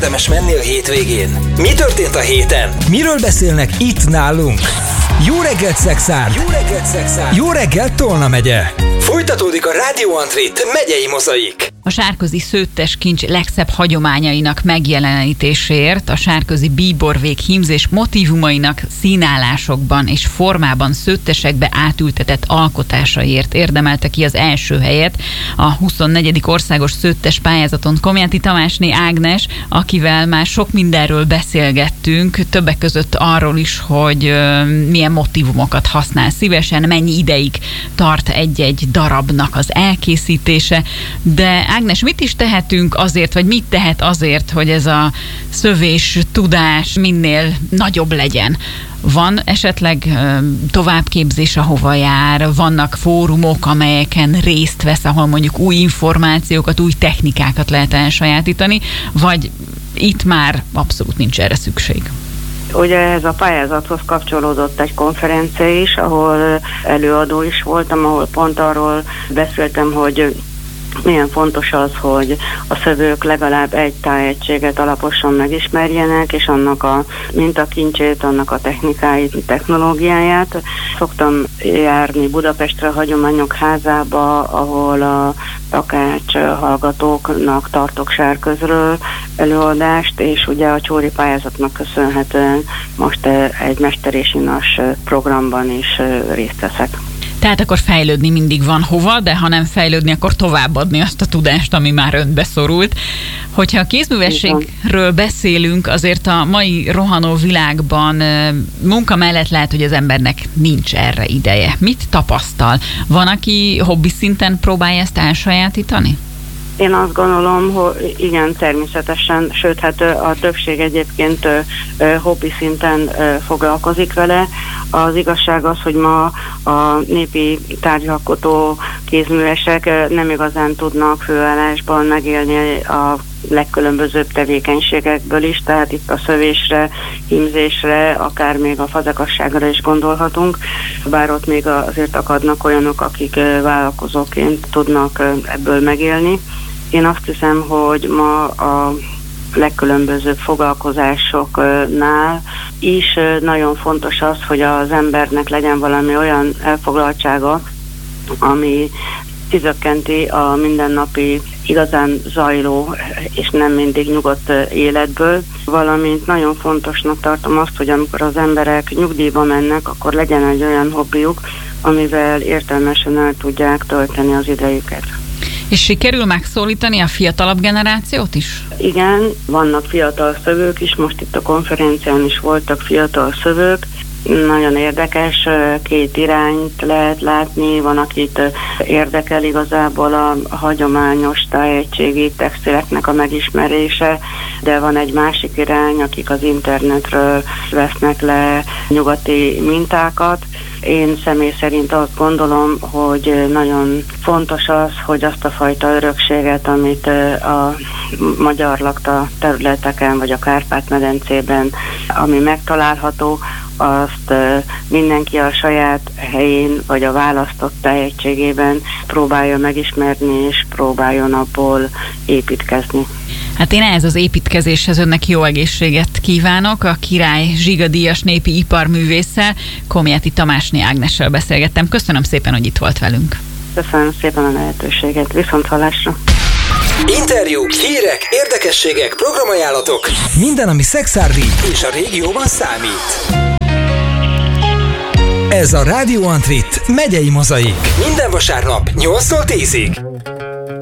érdemes menni a hétvégén? Mi történt a héten? Miről beszélnek itt nálunk? Jó reggelt, Szexárd! Jó reggelt, Szexárd! Jó reggelt, Tolna megye! Folytatódik a Rádió Antrit megyei mozaik. A sárközi szőttes kincs legszebb hagyományainak megjelenítéséért, a sárközi bíborvég hímzés motívumainak színálásokban és formában szőttesekbe átültetett alkotásaiért érdemelte ki az első helyet a 24. országos szőttes pályázaton Komjáti Tamásné Ágnes, akivel már sok mindenről beszélgettünk, többek között arról is, hogy milyen motívumokat használ szívesen, mennyi ideig tart egy-egy darabnak az elkészítése, de Ágnes, mit is tehetünk azért, vagy mit tehet azért, hogy ez a szövés tudás minél nagyobb legyen? Van esetleg továbbképzés, ahova jár, vannak fórumok, amelyeken részt vesz, ahol mondjuk új információkat, új technikákat lehet elsajátítani, vagy itt már abszolút nincs erre szükség? Ugye ez a pályázathoz kapcsolódott egy konferencia is, ahol előadó is voltam, ahol pont arról beszéltem, hogy milyen fontos az, hogy a szövők legalább egy tájegységet alaposan megismerjenek, és annak a mintakincsét, annak a technikáit, technológiáját. Szoktam járni Budapestre, a Hagyományok Házába, ahol a takács hallgatóknak tartok sárközről előadást, és ugye a Csóri pályázatnak köszönhetően most egy mester és inas programban is részt veszek. Tehát akkor fejlődni mindig van hova, de ha nem fejlődni, akkor továbbadni azt a tudást, ami már önbe szorult. Hogyha a kézművességről beszélünk, azért a mai rohanó világban munka mellett lehet, hogy az embernek nincs erre ideje. Mit tapasztal? Van, aki hobbi szinten próbálja ezt elsajátítani? Én azt gondolom, hogy igen, természetesen, sőt, hát a többség egyébként hobbi szinten foglalkozik vele. Az igazság az, hogy ma a népi tárgyalkotó kézművesek nem igazán tudnak főállásban megélni a legkülönbözőbb tevékenységekből is, tehát itt a szövésre, hímzésre, akár még a fazekasságra is gondolhatunk, bár ott még azért akadnak olyanok, akik vállalkozóként tudnak ebből megélni. Én azt hiszem, hogy ma a legkülönbözőbb foglalkozásoknál is nagyon fontos az, hogy az embernek legyen valami olyan elfoglaltsága, ami kizökkenti a mindennapi igazán zajló és nem mindig nyugodt életből, valamint nagyon fontosnak tartom azt, hogy amikor az emberek nyugdíjba mennek, akkor legyen egy olyan hobbiuk, amivel értelmesen el tudják tölteni az idejüket. És sikerül megszólítani a fiatalabb generációt is? Igen, vannak fiatal szövők is, most itt a konferencián is voltak fiatal szövők. Nagyon érdekes, két irányt lehet látni, van, akit érdekel igazából a hagyományos tájegységi textileknek a megismerése, de van egy másik irány, akik az internetről vesznek le nyugati mintákat. Én személy szerint azt gondolom, hogy nagyon fontos az, hogy azt a fajta örökséget, amit a magyar lakta területeken vagy a Kárpát-medencében, ami megtalálható, azt mindenki a saját helyén vagy a választott tájegységében próbálja megismerni és próbáljon abból építkezni. Hát én ehhez az építkezéshez önnek jó egészséget kívánok. A Király Zsiga díjas népi iparművésszel, Komjáti Tamásné Ágnessel beszélgettem. Köszönöm szépen, hogy itt volt velünk. Köszönöm szépen a lehetőséget. Viszonthallásra. Interjúk, hírek, érdekességek, programajánlatok. Minden, ami szexárdi és a régióban számít. Ez a Rádió Antrit megyei mozaik. Minden vasárnap 8-tól 10-ig.